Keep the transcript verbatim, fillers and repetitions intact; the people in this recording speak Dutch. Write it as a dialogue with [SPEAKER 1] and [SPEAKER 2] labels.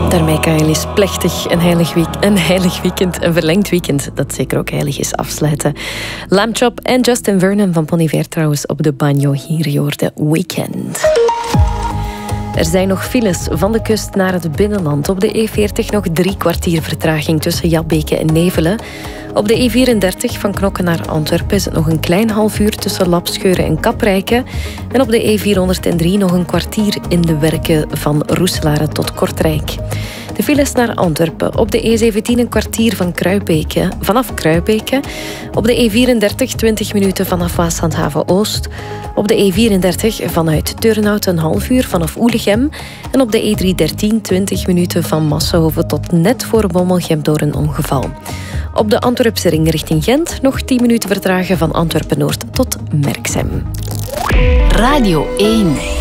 [SPEAKER 1] Daarmee kan je eens plechtig een heilig, week- een heilig weekend, een verlengd weekend, dat zeker ook heilig is, afsluiten. Lamb Chop en Justin Vernon van Bon Iver trouwens op de banjo. Hier je hoorde Weekend. Er zijn nog files van de kust naar het binnenland. Op de E veertig nog drie kwartier vertraging tussen Jabbeke en Nevelen. Op de E vierendertig van Knokke naar Antwerpen is het nog een klein half uur tussen Lapscheuren en Kaprijke. En op de E vierhonderddrie nog een kwartier in de werken van Roeselare tot Kortrijk. De files naar Antwerpen. Op de E zeventien een kwartier van Kruibeke, vanaf Kruibeke. Op de E vierendertig twintig minuten vanaf Waaslandhaven-Oost. Op de E vierendertig vanuit Turnhout een half uur vanaf Oelegem. En op de E driehonderddertien twintig minuten van Massenhoven tot net voor Bommelgem door een ongeval. Op de Antwerpse ring richting Gent nog tien minuten vertragen van Antwerpen-Noord tot Merksem.
[SPEAKER 2] Radio één.